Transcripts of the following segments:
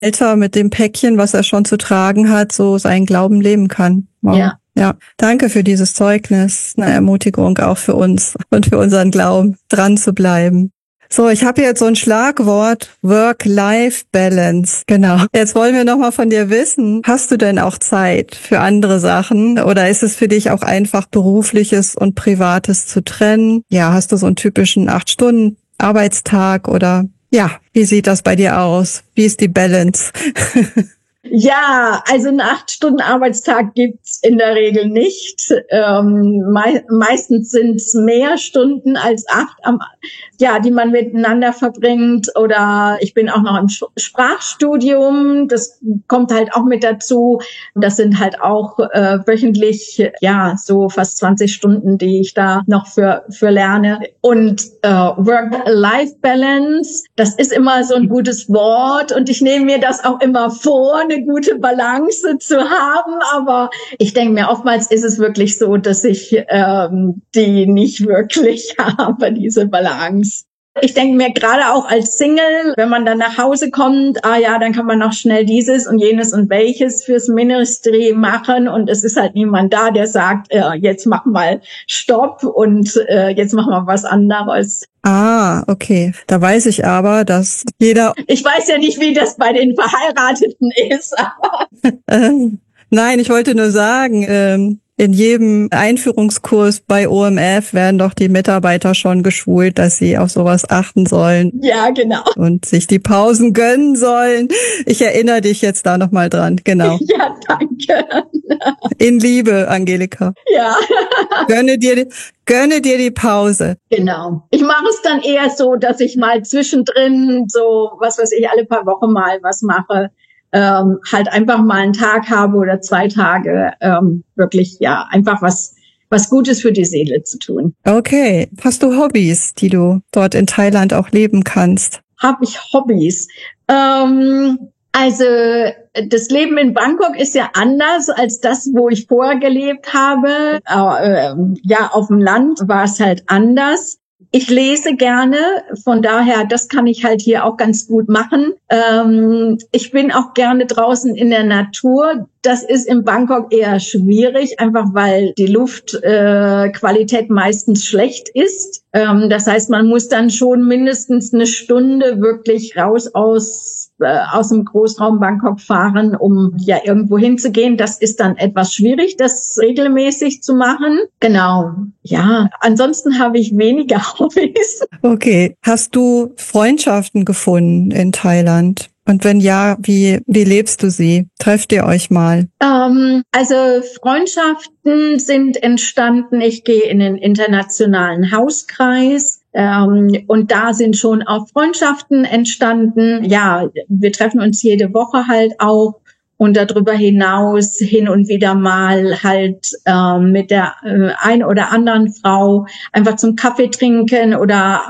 Alter mit dem Päckchen, was er schon zu tragen hat, so seinen Glauben leben kann. Wow. Ja. Ja, danke für dieses Zeugnis, eine Ermutigung auch für uns und für unseren Glauben, dran zu bleiben. So, ich habe jetzt so ein Schlagwort, Work-Life-Balance. Genau. Jetzt wollen wir nochmal von dir wissen, hast du denn auch Zeit für andere Sachen oder ist es für dich auch einfach Berufliches und Privates zu trennen? Ja, hast du so einen typischen 8-Stunden-Arbeitstag oder ja, wie sieht das bei dir aus? Wie ist die Balance? Ja, also einen 8-Stunden-Arbeitstag gibt's in der Regel nicht. Meistens sind's mehr Stunden als 8, die man miteinander verbringt. Oder ich bin auch noch im Sprachstudium. Das kommt halt auch mit dazu. Das sind halt auch wöchentlich, so fast 20 Stunden, die ich da noch für lerne. Und Work-Life-Balance, das ist immer so ein gutes Wort. Und ich nehme mir das auch immer vor, eine gute Balance zu haben, aber ich denke mir, oftmals ist es wirklich so, dass ich die nicht wirklich habe, diese Balance. Ich denke mir gerade auch als Single, wenn man dann nach Hause kommt, dann kann man noch schnell dieses und jenes und welches fürs Ministry machen und es ist halt niemand da, der sagt, jetzt mach mal Stopp und jetzt mach mal was anderes. Ah, okay. Da weiß ich aber, dass jeder... Ich weiß ja nicht, wie das bei den Verheirateten ist, aber... Nein, ich wollte nur sagen, in jedem Einführungskurs bei OMF werden doch die Mitarbeiter schon geschult, dass sie auf sowas achten sollen. Ja, genau. Und sich die Pausen gönnen sollen. Ich erinnere dich jetzt da nochmal dran, genau. Ja, danke. In Liebe, Angelika. Ja. Gönne dir die Pause. Genau. Ich mache es dann eher so, dass ich mal zwischendrin so, was weiß ich, alle paar Wochen mal was mache. Halt einfach mal einen Tag habe oder 2 Tage, wirklich, einfach was Gutes für die Seele zu tun. Okay. Hast du Hobbys, die du dort in Thailand auch leben kannst? Habe ich Hobbys? Also das Leben in Bangkok ist ja anders als das, wo ich vorher gelebt habe. Auf dem Land war es halt anders. Ich lese gerne, von daher, das kann ich halt hier auch ganz gut machen. Ich bin auch gerne draußen in der Natur. Das ist in Bangkok eher schwierig, einfach weil die Luftqualität meistens schlecht ist. Das heißt, man muss dann schon mindestens eine Stunde wirklich raus aus dem Großraum Bangkok fahren, um irgendwo hinzugehen. Das ist dann etwas schwierig, das regelmäßig zu machen. Genau. Ja, ansonsten habe ich weniger Hobbys. Okay. Hast du Freundschaften gefunden in Thailand? Und wenn ja, wie lebst du sie? Trefft ihr euch mal? Also Freundschaften sind entstanden. Ich gehe in den internationalen Hauskreis. Und da sind schon auch Freundschaften entstanden. Ja, wir treffen uns jede Woche halt auch. Und darüber hinaus hin und wieder mal halt mit der ein oder anderen Frau einfach zum Kaffee trinken oder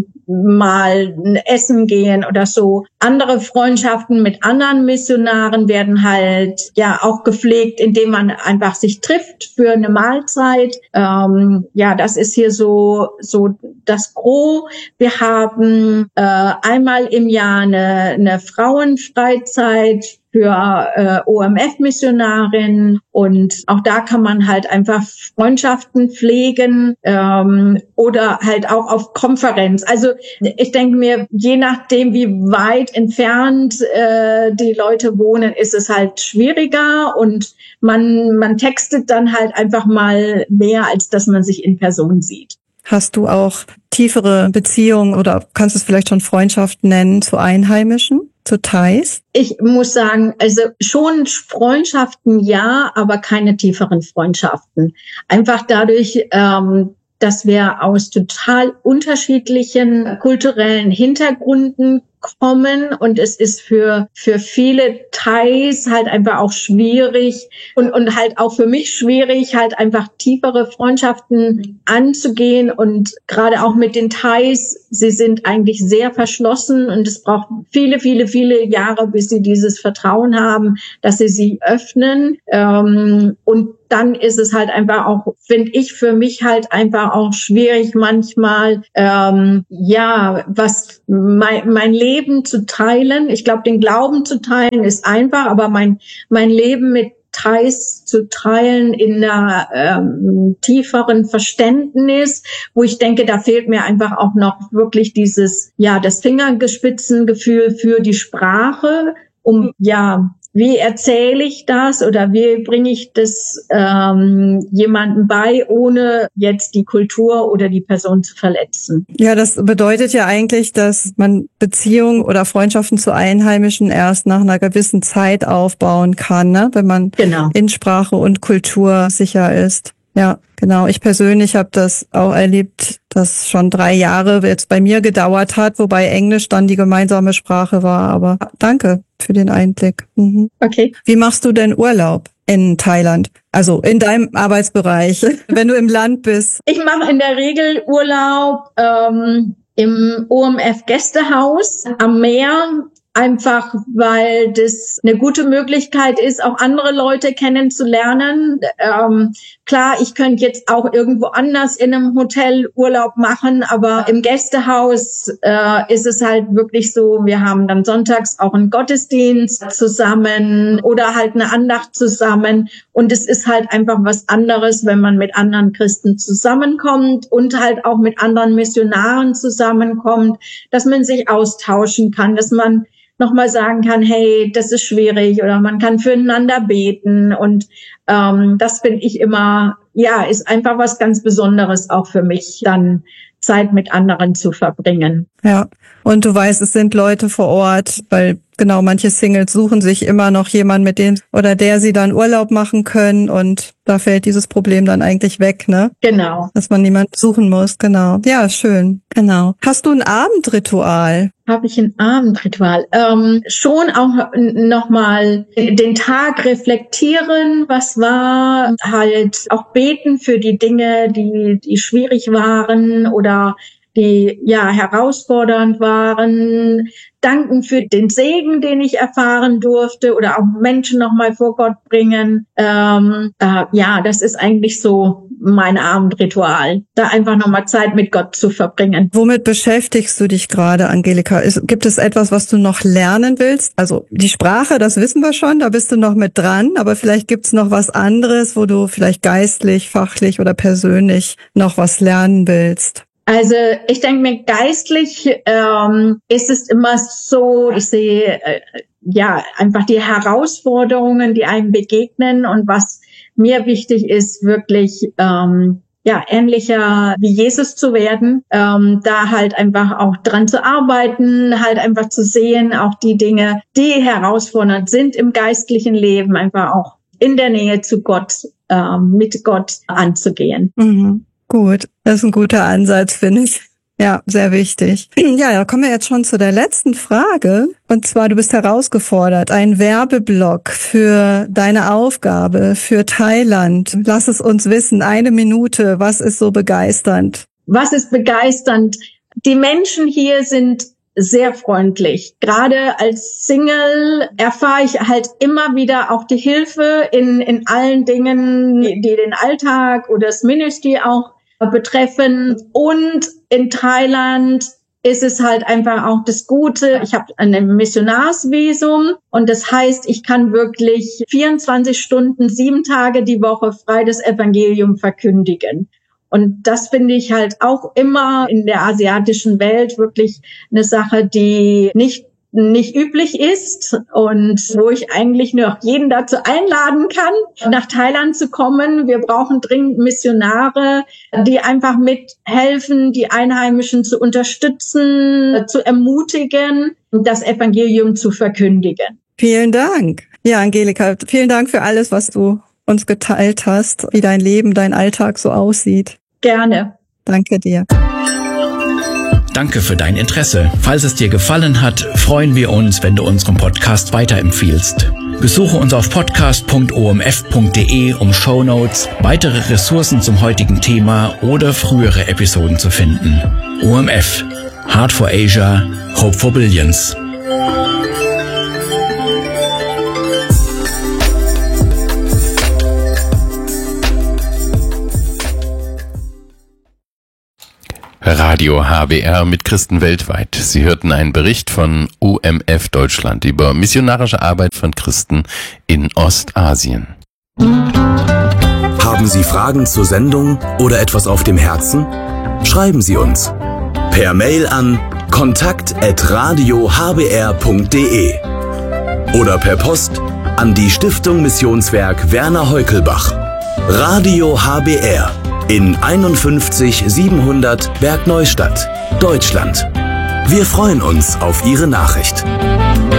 mal essen gehen oder so. Andere Freundschaften mit anderen Missionaren werden halt auch gepflegt, indem man einfach sich trifft für eine Mahlzeit. Das ist hier so das Gros. Wir haben einmal im Jahr eine Frauenfreizeit für OMF-Missionarinnen und auch da kann man halt einfach Freundschaften pflegen oder halt auch auf Konferenz. Also ich denke mir, je nachdem, wie weit entfernt die Leute wohnen, ist es halt schwieriger und man textet dann halt einfach mal mehr, als dass man sich in Person sieht. Hast du auch tiefere Beziehungen oder kannst du es vielleicht schon Freundschaft nennen zu Einheimischen, zu Thais? Ich muss sagen, also schon Freundschaften ja, aber keine tieferen Freundschaften. Einfach dadurch, dass wir aus total unterschiedlichen kulturellen Hintergründen kommen und es ist für viele Thais halt einfach auch schwierig und halt auch für mich schwierig, halt einfach tiefere Freundschaften anzugehen und gerade auch mit den Thais, sie sind eigentlich sehr verschlossen und es braucht viele, viele, viele Jahre, bis sie dieses Vertrauen haben, dass sie sich öffnen und dann ist es halt einfach auch, finde ich, für mich halt einfach auch schwierig manchmal, was mein Leben zu teilen. Ich glaube, den Glauben zu teilen ist einfach, aber mein Leben mit Thais zu teilen in einer tieferen Verständnis, wo ich denke, da fehlt mir einfach auch noch wirklich dieses, das Fingerspitzengefühl für die Sprache, wie erzähle ich das oder wie bringe ich das jemandem bei, ohne jetzt die Kultur oder die Person zu verletzen? Ja, das bedeutet ja eigentlich, dass man Beziehungen oder Freundschaften zu Einheimischen erst nach einer gewissen Zeit aufbauen kann, ne? Wenn man in Sprache und Kultur sicher ist. Ja, genau. Ich persönlich habe das auch erlebt, dass schon 3 Jahre jetzt bei mir gedauert hat, wobei Englisch dann die gemeinsame Sprache war. Aber danke für den Einblick. Mhm. Okay. Wie machst du denn Urlaub in Thailand? Also in deinem Arbeitsbereich, wenn du im Land bist? Ich mache in der Regel Urlaub im OMF Gästehaus am Meer. Einfach, weil das eine gute Möglichkeit ist, auch andere Leute kennenzulernen. Klar, ich könnte jetzt auch irgendwo anders in einem Hotel Urlaub machen, aber im Gästehaus ist es halt wirklich so, wir haben dann sonntags auch einen Gottesdienst zusammen oder halt eine Andacht zusammen. Und es ist halt einfach was anderes, wenn man mit anderen Christen zusammenkommt und halt auch mit anderen Missionaren zusammenkommt, dass man sich austauschen kann, dass man nochmal sagen kann, hey, das ist schwierig, oder man kann füreinander beten, und das finde ich immer, ist einfach was ganz Besonderes auch für mich, dann Zeit mit anderen zu verbringen. Ja, und du weißt, es sind Leute vor Ort, weil genau, manche Singles suchen sich immer noch jemanden, mit dem oder der sie dann Urlaub machen können, und da fällt dieses Problem dann eigentlich weg, ne? Genau. Dass man niemanden suchen muss, genau. Ja, schön, genau. Hast du ein Abendritual? Habe ich ein Abendritual? Schon auch nochmal den Tag reflektieren, was war, halt auch beten für die Dinge, die schwierig waren oder die herausfordernd waren, danken für den Segen, den ich erfahren durfte, oder auch Menschen nochmal vor Gott bringen. Das ist eigentlich so mein Abendritual, da einfach nochmal Zeit mit Gott zu verbringen. Womit beschäftigst du dich gerade, Angelika? Gibt es etwas, was du noch lernen willst? Also die Sprache, das wissen wir schon, da bist du noch mit dran, aber vielleicht gibt's noch was anderes, wo du vielleicht geistlich, fachlich oder persönlich noch was lernen willst. Also ich denke mir, geistlich ist es immer so, ich sehe einfach die Herausforderungen, die einem begegnen, und was mir wichtig ist, wirklich ähnlicher wie Jesus zu werden, da halt einfach auch dran zu arbeiten, halt einfach zu sehen, auch die Dinge, die herausfordernd sind im geistlichen Leben, einfach auch in der Nähe zu Gott, mit Gott anzugehen. Mhm. Gut, das ist ein guter Ansatz, finde ich. Ja, sehr wichtig. Ja, da kommen wir jetzt schon zu der letzten Frage. Und zwar, du bist herausgefordert, ein Werbeblock für deine Aufgabe, für Thailand. Lass es uns wissen, 1 Minute, was ist so begeisternd? Was ist begeisternd? Die Menschen hier sind sehr freundlich. Gerade als Single erfahre ich halt immer wieder auch die Hilfe in allen Dingen, die den Alltag oder das Ministry auch betreffen. Und in Thailand ist es halt einfach auch das Gute. Ich habe ein Missionarsvisum, und das heißt, ich kann wirklich 24 Stunden, 7 Tage die Woche frei das Evangelium verkündigen. Und das finde ich halt auch immer in der asiatischen Welt wirklich eine Sache, die nicht üblich ist, und wo ich eigentlich nur jeden dazu einladen kann, nach Thailand zu kommen. Wir brauchen dringend Missionare, die einfach mithelfen, die Einheimischen zu unterstützen, zu ermutigen, das Evangelium zu verkündigen. Vielen Dank. Ja, Angelika, vielen Dank für alles, was du uns geteilt hast, wie dein Leben, dein Alltag so aussieht. Gerne. Danke dir. Danke für dein Interesse. Falls es dir gefallen hat, freuen wir uns, wenn du unseren Podcast weiterempfiehlst. Besuche uns auf podcast.omf.de, um Shownotes, weitere Ressourcen zum heutigen Thema oder frühere Episoden zu finden. OMF. Heart for Asia. Hope for Billions. Radio HBR mit Christen weltweit. Sie hörten einen Bericht von OMF Deutschland über missionarische Arbeit von Christen in Ostasien. Haben Sie Fragen zur Sendung oder etwas auf dem Herzen? Schreiben Sie uns per Mail an kontakt@radiohbr.de oder per Post an die Stiftung Missionswerk Werner Heukelbach. Radio HBR in 51 700 Bergneustadt, Deutschland. Wir freuen uns auf Ihre Nachricht.